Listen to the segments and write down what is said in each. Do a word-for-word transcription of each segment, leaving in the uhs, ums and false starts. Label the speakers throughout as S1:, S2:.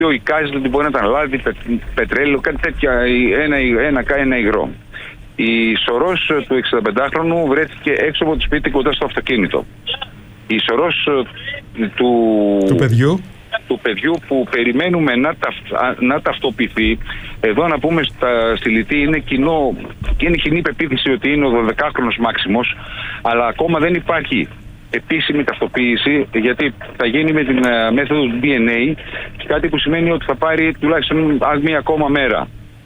S1: οποίο εικάζεται ότι μπορεί να ήταν λάδι, πε, πετρέλαιο, κάτι τέτοια, ένα, ένα, ένα υγρό. Η σωρός του εξηνταπεντάχρονου βρέθηκε έξω από το σπίτι κοντά στο αυτοκίνητο. Η σωρός του,
S2: του παιδιού.
S1: του παιδιού που περιμένουμε να, ταυτ, να ταυτοποιηθεί, εδώ να πούμε στα, στη Λυτή είναι, κοινό, είναι κοινή πεποίθηση ότι είναι ο δωδεκάχρονος Μάξιμος, αλλά ακόμα δεν υπάρχει επίσημη ταυτοποίηση, γιατί θα γίνει με την uh, μέθοδο του ντι εν έι, κάτι που σημαίνει ότι θα πάρει τουλάχιστον μία ακόμα μέρα.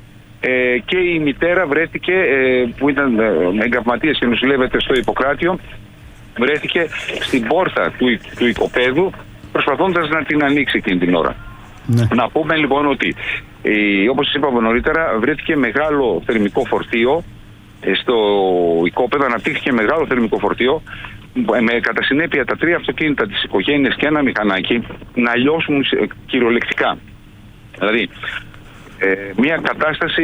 S1: Ε, και η μητέρα βρέθηκε, ε, που ήταν ε, εγκαυματίας και νοσηλεύεται στο Ιπποκράτιο, βρέθηκε στην πόρτα του, του οικοπαίδου, προσπαθώντας να την ανοίξει εκείνη την ώρα. Ναι. Να πούμε λοιπόν ότι, ε, όπως σας είπαμε νωρίτερα, βρέθηκε μεγάλο θερμικό φορτίο ε, στο οικόπεδο, αναπτύχθηκε μεγάλο θερμικό φορτίο, με κατά συνέπεια τα τρία αυτοκίνητα της οικογένειας και ένα μηχανάκι να λιώσουν κυριολεκτικά. Δηλαδή, ε, μια κατάσταση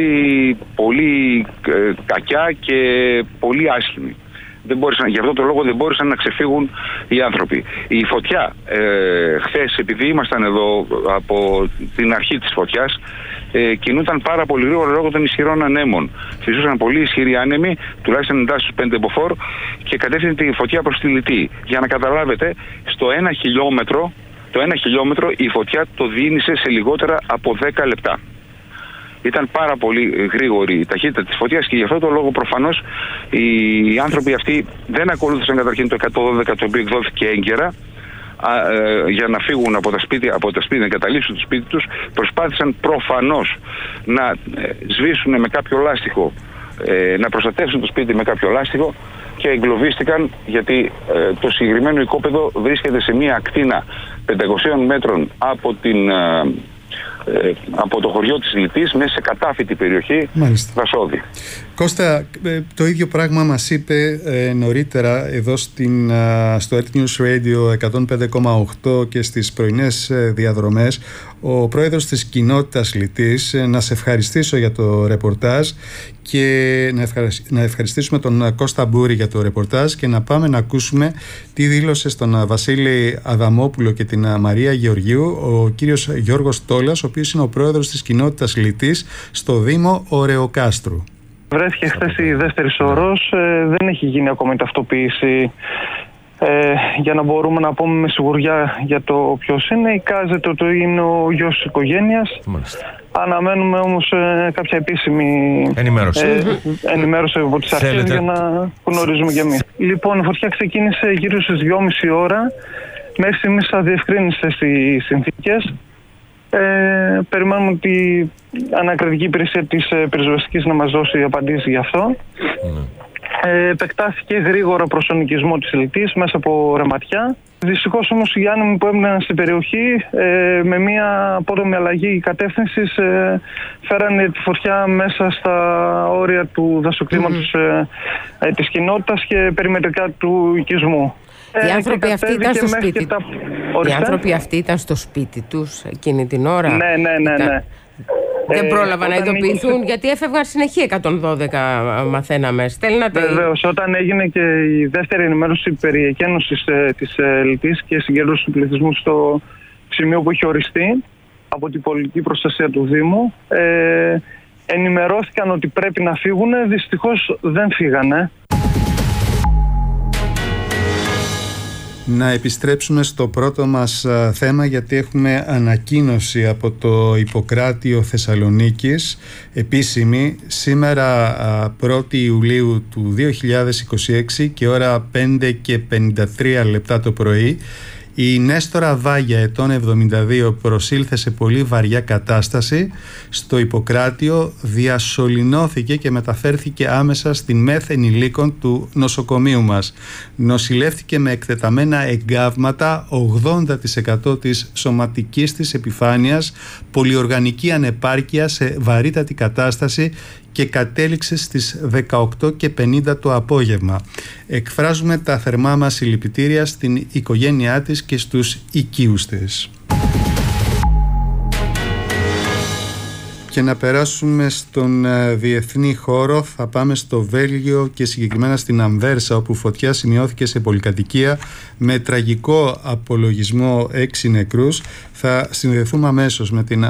S1: πολύ ε, κακιά και πολύ άσχημη. Δεν μπόρεσαν, γι' αυτό το λόγο δεν μπόρεσαν να ξεφύγουν οι άνθρωποι. Η φωτιά, ε, χθες, επειδή ήμασταν εδώ από την αρχή της φωτιάς, ε, κινούταν πάρα πολύ γρήγορα λόγω των ισχυρών ανέμων. Φυσούσαν πολύ ισχυροί άνεμοι, τουλάχιστον εντάς στους πέντε μποφόρ, και κατεύθυνε τη φωτιά προς τη Λυτή. Για να καταλάβετε, στο ένα χιλιόμετρο, το ένα χιλιόμετρο η φωτιά το διήνυσε σε λιγότερα από δέκα λεπτά. Ήταν πάρα πολύ γρήγορη η ταχύτητα της φωτιάς και γι' αυτό το λόγο προφανώς οι άνθρωποι αυτοί δεν ακολούθησαν καταρχήν το εκατόν δώδεκα, το οποίο εκδόθηκε έγκαιρα, α, ε, για να φύγουν από τα σπίτια, από τα σπίτια, να εγκαταλείψουν το σπίτι τους. Προσπάθησαν προφανώς να ε, σβήσουν με κάποιο λάστιχο, ε, να προστατεύσουν το σπίτι με κάποιο λάστιχο, και εγκλωβίστηκαν, γιατί ε, το συγκεκριμένο οικόπεδο βρίσκεται σε μια ακτίνα πεντακοσίων μέτρων από την... Ε, Ε, από το χωριό της Λυτής, μέσα σε κατάφυτη περιοχή Βασόδη.
S2: Κώστα, το ίδιο πράγμα μας είπε ε, νωρίτερα εδώ στην, α, στο Earth News Radio εκατόν πέντε κόμμα οκτώ και στις πρωινές ε, διαδρομές ο πρόεδρος της κοινότητας Λυτής. Ε, να σε ευχαριστήσω για το ρεπορτάζ και να, ευχαρισ... να ευχαριστήσουμε τον Κώστα Μπούρη για το ρεπορτάζ, και να πάμε να ακούσουμε τι δήλωσε στον Βασίλη Αδαμόπουλο και την Μαρία Γεωργίου ο κύριος Γιώργος Τόλας, ο οποίος είναι ο πρόεδρος της κοινότητας Λυτής στο Δήμο Ωρεοκάστρου.
S3: Βρέθηκε χθες η δεύτερη σωρός, ε, δεν έχει γίνει ακόμα η ταυτοποίηση ε, για να μπορούμε να πούμε με σιγουριά για το ποιος είναι. Εικάζεται ότι είναι ο γιος της οικογένειας. Μάλιστα. Αναμένουμε όμως ε, κάποια επίσημη
S4: ενημέρωση, ε,
S3: ενημέρωση από τις αρχές. Θέλετε... για να γνωρίζουμε κι εμείς. Λοιπόν, η φωτιά ξεκίνησε γύρω στις δυόμιση ώρα. Μέχρι στιγμής αδιευκρίνησε στις συνθήκες. Ε, περιμένουμε τη ανακριτική υπηρεσία της ε, πυροσβεστικής να μας δώσει απαντήσεις γι' αυτό. Mm. Ε, επεκτάθηκε γρήγορα προς τον οικισμό της Λυτής μέσα από ρεματιά. Δυστυχώς όμως οι άνεμοι που έμειναν στην περιοχή ε, με μια απότομη αλλαγή κατεύθυνσης ε, φέρανε τη φωτιά μέσα στα όρια του δασοκτήματος mm. ε, ε, της κοινότητας και περιμετρικά του οικισμού.
S5: Οι άνθρωποι αυτοί ήταν στο σπίτι τα... Οι άνθρωποι αυτοί ήταν στο σπίτι τους εκείνη την ώρα.
S3: Ναι, ναι, ναι,
S5: ήταν...
S3: ναι.
S5: Δεν
S3: ε,
S5: πρόλαβαν να ειδοποιηθούν,
S3: έγινε...
S5: γιατί έφευγαν συνεχεία εκατόν δώδεκα, μαθαίναμε. Στέλνατε...
S3: Βεβαίως, όταν έγινε και η δεύτερη ενημέρωση περί εκένωσης ε, της ε, Λυτής και συγκέντρωσης του πληθυσμού στο σημείο που είχε οριστεί από την πολιτική προστασία του Δήμου, ε, ενημερώθηκαν ότι πρέπει να φύγουν, δυστυχώς δεν φύγανε.
S2: Να επιστρέψουμε στο πρώτο μας θέμα, γιατί έχουμε ανακοίνωση από το Ιπποκράτιο Θεσσαλονίκης, επίσημη, σήμερα πρώτη Ιουλίου του δύο χιλιάδες είκοσι έξι και ώρα πέντε και πενήντα τρία λεπτά το πρωί. Η Νέστορα Βάγια, ετών εβδομήντα δύο, προσήλθε σε πολύ βαριά κατάσταση στο Ιπποκράτιο, διασωληνώθηκε και μεταφέρθηκε άμεσα στην ΜΕΘ ενηλίκων του νοσοκομείου μας. Νοσηλεύτηκε με εκτεταμένα εγκάβματα, ογδόντα τοις εκατό της σωματικής της επιφάνειας, πολυοργανική ανεπάρκεια σε βαρύτατη κατάσταση, και κατέληξε στις δεκαοκτώ και πενήντα το απόγευμα. Εκφράζουμε τα θερμά μας συλληπιτήρια στην οικογένειά της και στους οικείους της. Και να περάσουμε στον διεθνή χώρο. Θα πάμε στο Βέλγιο και συγκεκριμένα στην Αμβέρσα, όπου φωτιά σημειώθηκε σε πολυκατοικία με τραγικό απολογισμό έξι νεκρούς. Θα συνδεθούμε αμέσως με την